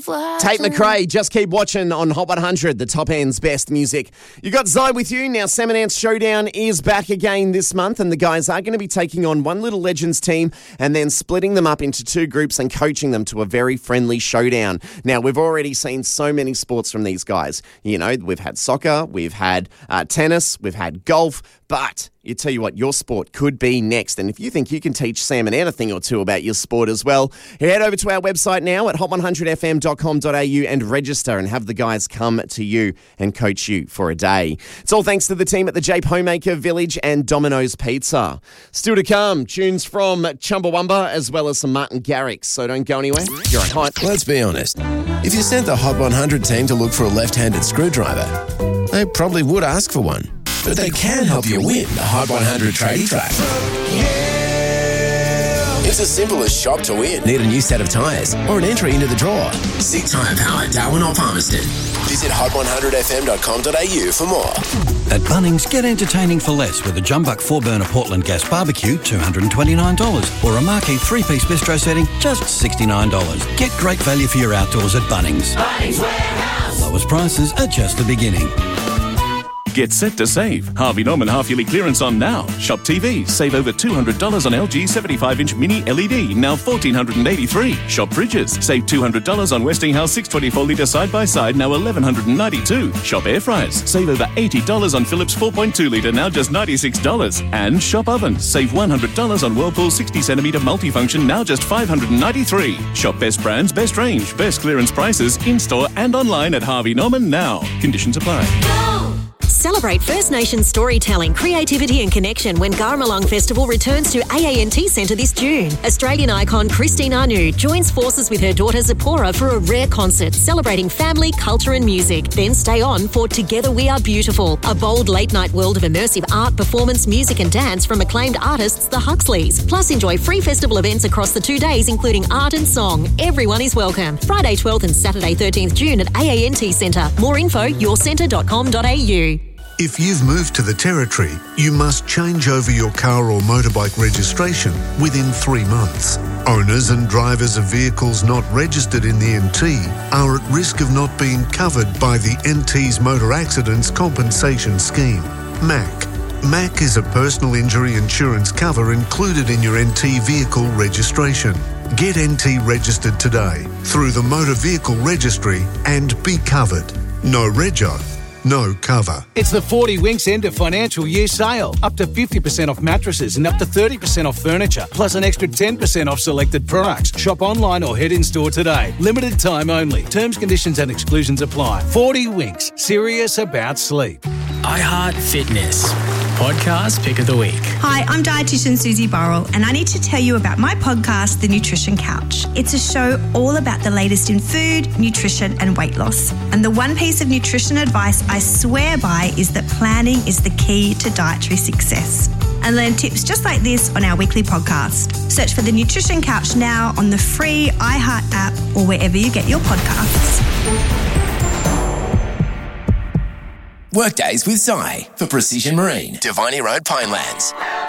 Tate McRae, just keep watching on Hot 100, the top end's best music. You got Zai with you. Now, Sam and Ant's Showdown is back again this month, and the guys are going to be taking on one Little Legends team and then splitting them up into two groups and coaching them to a very friendly showdown. Now, we've already seen so many sports from these guys. You know, we've had soccer, we've had tennis, we've had golf, but you tell you what, your sport could be next. And if you think you can teach Sam and Ant a thing or two about your sport as well, head over to our website now at hot100fm.com.au and register and have the guys come to you and coach you for a day. It's all thanks to the team at the Jape Homemaker Village and Domino's Pizza. Still to come, tunes from Chumbawamba as well as some Martin Garrix. So don't go anywhere. You're on Hot. Let's be honest. If you sent the Hot 100 team to look for a left-handed screwdriver, they probably would ask for one. But they can help you win the Hot 100 Tradie Track. It's as simple as shop to win. Need a new set of tyres or an entry into the draw? Sig Tyre Power, Darwin or Palmerston. Visit hot100fm.com.au for more. At Bunnings, get entertaining for less with a Jumbuck 4-burner Portland gas barbecue, $229. Or a marquee 3-piece bistro setting, just $69. Get great value for your outdoors at Bunnings. Bunnings Warehouse. Lowest prices are just the beginning. Get set to save. Harvey Norman half-yearly clearance on now. Shop TV. Save over $200 on LG 75-inch mini LED, now $1,483. Shop fridges. Save $200 on Westinghouse 624-litre side-by-side, now $1,192. Shop air fryers. Save over $80 on Philips 4.2-litre, now just $96. And shop ovens. Save $100 on Whirlpool 60-centimetre multifunction, now just $593. Shop best brands, best range, best clearance prices, in-store and online at Harvey Norman now. Conditions apply. Celebrate First Nations storytelling, creativity and connection when Garmalong Festival returns to AANT Centre this June. Australian icon Christine Anu joins forces with her daughter Zipporah for a rare concert celebrating family, culture and music. Then stay on for Together We Are Beautiful, a bold late-night world of immersive art, performance, music and dance from acclaimed artists The Huxleys. Plus enjoy free festival events across the 2 days including art and song. Everyone is welcome. Friday 12th and Saturday 13th June at AANT Centre. More info, yourcentre.com.au. If you've moved to the Territory, you must change over your car or motorbike registration within 3 months. Owners and drivers of vehicles not registered in the NT are at risk of not being covered by the NT's Motor Accidents Compensation Scheme, MAC. MAC is a personal injury insurance cover included in your NT vehicle registration. Get NT registered today through the Motor Vehicle Registry and be covered. No rego, no cover. It's the 40 Winks end of financial year sale. Up to 50% off mattresses and up to 30% off furniture, plus an extra 10% off selected products. Shop online or head in store today. Limited time only. Terms, conditions and exclusions apply. 40 Winks. Serious about sleep. iHeart Fitness. Podcast Pick of the Week. Hi, I'm dietitian Susie Burrell and I need to tell you about my podcast, The Nutrition Couch. It's a show all about the latest in food, nutrition and weight loss. And the one piece of nutrition advice I swear by is that planning is the key to dietary success. And learn tips just like this on our weekly podcast. Search for The Nutrition Couch now on the free iHeart app or wherever you get your podcasts. Workdays with Zai for Precision Marine, Diviny Road, Pinelands.